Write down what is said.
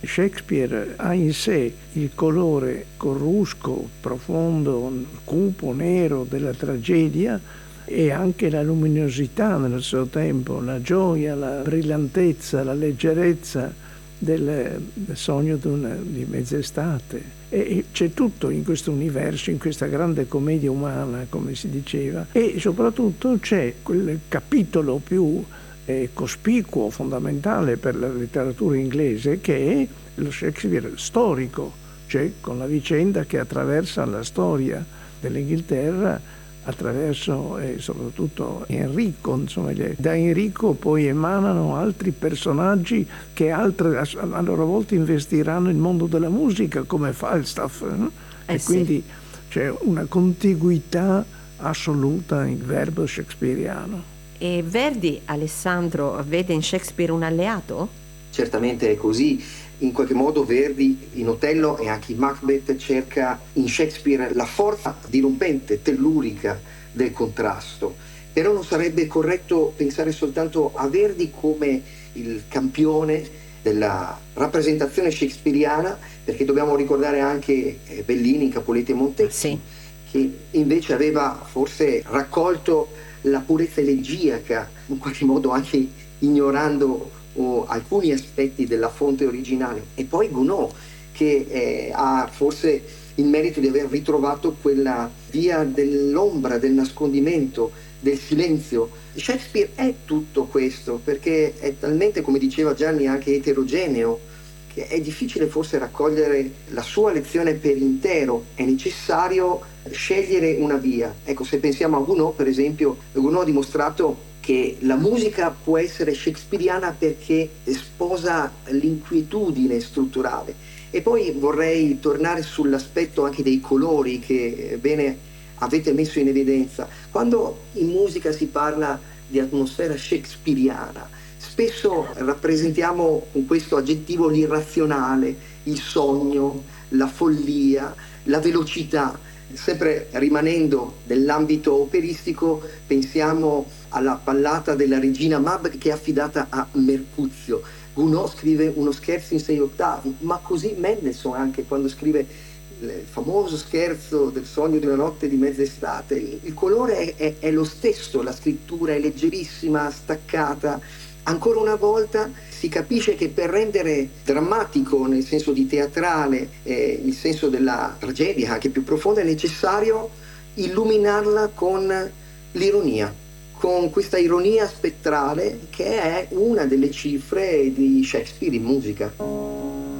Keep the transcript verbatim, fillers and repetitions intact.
Shakespeare ha in sé il colore corrusco, profondo, cupo, nero della tragedia e anche la luminosità nel suo tempo, la gioia, la brillantezza, la leggerezza del, del sogno di, una, di mezz'estate. E c'è tutto in questo universo, in questa grande commedia umana, come si diceva, e soprattutto c'è quel capitolo più eh, cospicuo, fondamentale per la letteratura inglese, che è lo Shakespeare storico, cioè con la vicenda che attraversa la storia dell'Inghilterra attraverso e soprattutto Enrico, insomma, da Enrico poi emanano altri personaggi che altre a loro volta investiranno il mondo della musica come Falstaff, no? Eh E sì. quindi c'è una contiguità assoluta in verbo shakespeariano. E Verdi, Alessandro, vede in Shakespeare un alleato? Certamente è così. In qualche modo Verdi in Otello e anche in Macbeth cerca in Shakespeare la forza dirompente, tellurica del contrasto. Però non sarebbe corretto pensare soltanto a Verdi come il campione della rappresentazione shakespeariana, perché dobbiamo ricordare anche Bellini, Capuletti e Montecchi, Sì. che invece aveva forse raccolto la purezza elegiaca, in qualche modo anche ignorando o alcuni aspetti della fonte originale, e poi Gounod che eh, ha forse il merito di aver ritrovato quella via dell'ombra, del nascondimento, del silenzio. Shakespeare è tutto questo perché è talmente, come diceva Gianni, anche eterogeneo, che è difficile forse raccogliere la sua lezione per intero, è necessario scegliere una via. Ecco, se pensiamo a Gounod, per esempio, Gounod ha dimostrato che la musica può essere shakespeariana perché sposa l'inquietudine strutturale. E poi vorrei tornare sull'aspetto anche dei colori che bene avete messo in evidenza. Quando in musica si parla di atmosfera shakespeariana, spesso rappresentiamo con questo aggettivo l'irrazionale, il sogno, la follia, la velocità. Sempre rimanendo nell'ambito operistico, pensiamo alla ballata della regina Mab che è affidata a Mercuzio. Gounod scrive uno scherzo in sei ottavi, ma così Mendelssohn anche quando scrive il famoso scherzo del sogno di una notte di mezz'estate. Il colore è, è, è lo stesso, la scrittura è leggerissima, staccata. Ancora una volta si capisce che per rendere drammatico, nel senso di teatrale, eh, il senso della tragedia anche più profonda, è necessario illuminarla con l'ironia, con questa ironia spettrale che è una delle cifre di Shakespeare in musica.